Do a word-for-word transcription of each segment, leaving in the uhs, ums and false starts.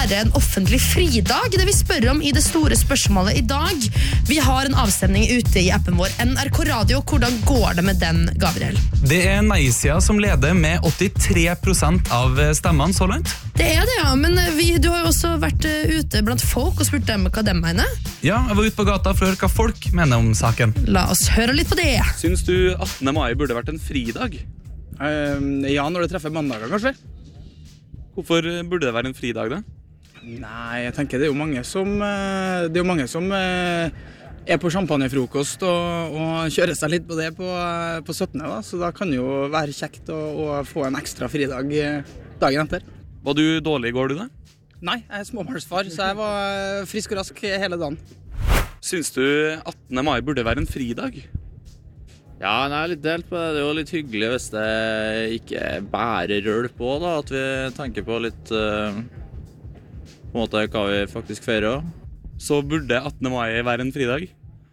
være en offentlig fridag? Det vi spør om i det store spørsmålet i dag. Vi har en avstemning ute i appen vår N R K Radio. Hvordan går det med den, Gabriel? Det er nei-sida som leder med åttitre prosent av stemmene så langt. Det er det, ja, men vi, du har jo også vært ute blant folk og spurt dem hva de mener. Ja, jeg var ute på gata for å høre hva folk mener om saken. La oss høre litt på det. Syns du attende mai burde vært en fridag? Uh, ja, når det treffer mandager, kanskje. Hvorfor burde det være en fridag, da? Nei, jeg tenker det er jo mange som, uh, det er jo mange som uh, er på champagnefrokost og, og kjører seg litt på det på, uh, på syttende, da. Så da kan det jo være kjekt å, å få en ekstra fridag uh, dagen etter. Var du dårlig i går, du da? Nei, jeg er småbarnsfar, så jeg var uh, frisk og rask hele dagen. Syns du attende mai burde være en fridag? Ja, jeg er litt delt på det. Det er jo litt hyggelig hvis det ikke bærer røl på, da. At vi tenker på litt uh, på en måte hva vi faktisk feirer. Så burde attende mai være en fridag?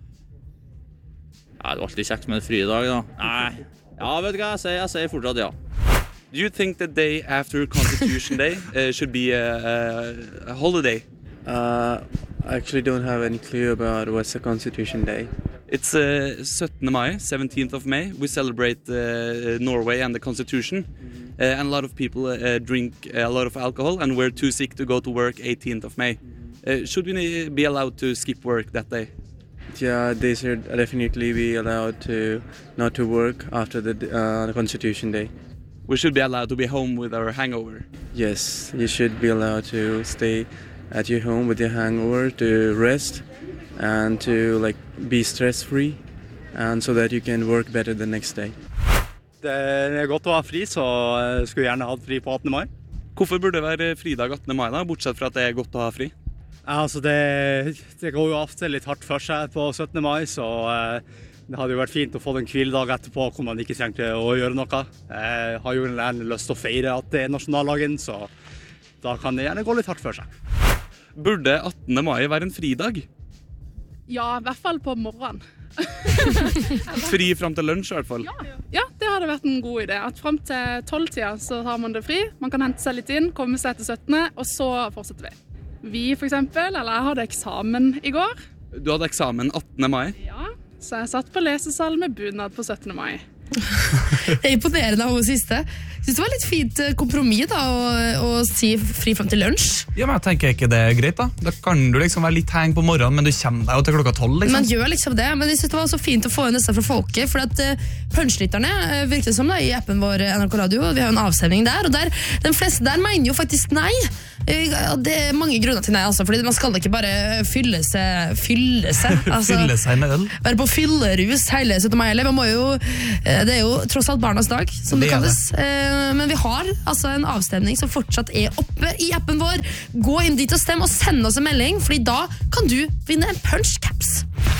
Ja, det er alltid kjekt med en fridag, da. Nei, ja, vet du hva jeg sier? Jeg sier fortsatt ja. Do you think the day after Constitution Day uh, should be a, a, a holiday? Uh, I actually don't have any clue about what's the Constitution Day. It's uh, syttende mai, seventeenth of May. We celebrate uh, Norway and the Constitution. Mm-hmm. uh, and a lot of people uh, drink a lot of alcohol and we're too sick to go to work eighteenth of May. Mm-hmm. uh, should we be allowed to skip work that day? Yeah, they should definitely be allowed to not to work after the, uh, the Constitution Day. We should be allowed to be home with our hangover. Yes, you should be allowed to stay at your home with your hangover, to rest and to like be stress-free and so that you can work better the next day. Det er godt å ha fri, så jeg skulle gjerne hatt fri på attende mai. Hvorfor burde det være fridag attende mai da, bortsett fra at det er godt å ha fri? Ja, altså det, det går jo ofte litt hardt for seg på syttende mai, så eh, det hadde jo vært fint å få en hviledag etterpå hvor man ikke trengte å gjøre noe. Jeg har jo gjerne lyst til å feire at det er nasjonaldagen, så da kan det gjerne gå litt hardt for seg. Burde attende mai være en fridag? Ja, i hvert fall på morgenen. Fri frem til lunsj i hvert fall? Ja, ja, det hadde vært en god idé. At frem til tolv-tida så har man det fri. Man kan hente seg litt inn, komme seg til syttende, og så fortsetter vi. Vi for eksempel, eller jeg hadde eksamen i går. Du hadde eksamen attende mai? Ja, så jeg satt på lesesal med bunad på syttende mai. Det er imponerende av hun siste. Jeg synes det var litt fint kompromiss da, å, å si fri frem til lunsj. Ja, men jeg tenker ikke det er greit da. Da kan du liksom være litt heng på morgenen, men du kommer deg jo til klokka tolv, liksom. Man gjør liksom det, men jeg synes det var så fint å få inn dette fra folket, for at uh, punchlytterne uh, virker som da, i appen vår N R K Radio, vi har en avstemning der, og der, de fleste der mener jo faktisk nei. Uh, det er mange grunner til nei, altså, fordi man skal ikke bare fylle seg, fylle seg, altså, fylle seg med øl. Være på fyllerus hele syttende mai, eller man må jo, uh, det er jo tross alt barnas dag, som det, det kalles. Uh, men vi har altså en avstemning som fortsatt er oppe i appen vår. Gå inn dit og stem og send oss en melding, fordi da kan du vinne en punch caps.